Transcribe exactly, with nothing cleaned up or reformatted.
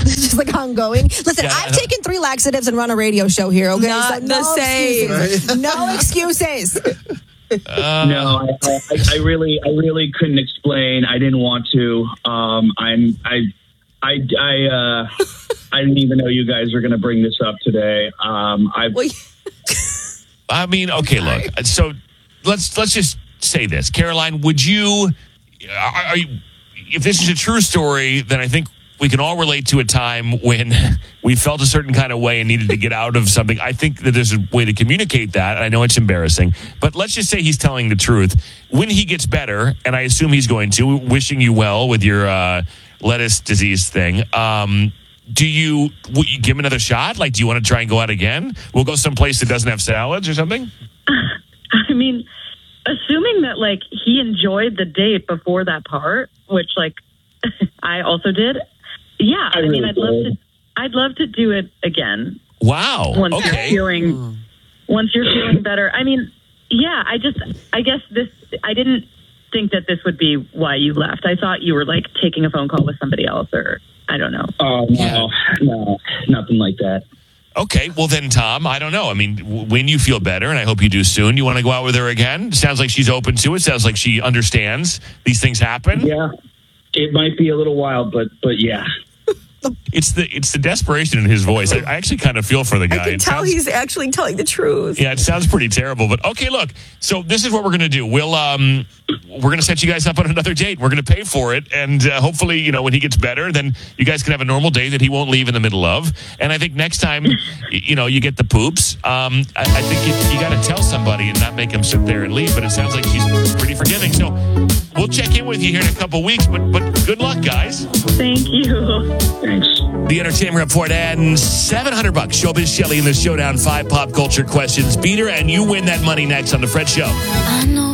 It's just like ongoing. Listen, Yeah, I've taken three laxatives and run a radio show here, okay? Not so the no same. Excuses. No excuses. Uh, No, I, I, I really, I really couldn't explain. I didn't want to. Um, I'm, I, I, I, uh, I didn't even know you guys were going to bring this up today. Um, I, Well, I mean, okay, look. So let's let's just say this, Caroline. Would you? Are, are you? If this is a true story, then I think we can all relate to a time when we felt a certain kind of way and needed to get out of something. I think that there's a way to communicate that. I know it's embarrassing, but let's just say he's telling the truth. When he gets better, and I assume he's going to, wishing you well with your uh, lettuce disease thing. Um, do you, will you give him another shot? Like, do you want to try and go out again? We'll go someplace that doesn't have salads or something? I mean, assuming that, like, he enjoyed the date before that part, which, like, I also did. Yeah, I, I mean, I'd love to. I'd love to do it again. Wow. Once Okay. you're feeling, once you're feeling better. I mean, yeah. I just, I guess this. I didn't think that this would be why you left. I thought you were like taking a phone call with somebody else, or I don't know. oh no, Yeah. no, nothing like that. Okay, well then, Tom, I don't know. I mean, w- when you feel better, and I hope you do soon, you want to go out with her again? Sounds like she's open to it. Sounds like she understands these things happen. Yeah, it might be a little wild, but but yeah. It's the it's the desperation in his voice. I, I actually kind of feel for the guy. I can It tell sounds- he's actually telling the truth. Yeah, it sounds pretty terrible, but okay. Look, so this is what we're gonna do. We'll um, we're gonna set you guys up on another date. We're gonna pay for it, and uh, hopefully, you know, when he gets better, then you guys can have a normal day that he won't leave in the middle of. And I think next time, y- you know, you get the poops. Um, I, I think you, you got to tell somebody and not make him sit there and leave. But it sounds like she's pretty forgiving. So we'll check in with you here in a couple weeks. But but good luck, guys. Thank you. Thanks. The Entertainment Report and seven hundred bucks. Showbiz Shelley in the Showdown. Five pop culture questions. Beat her, and you win that money next on The Fred Show. I know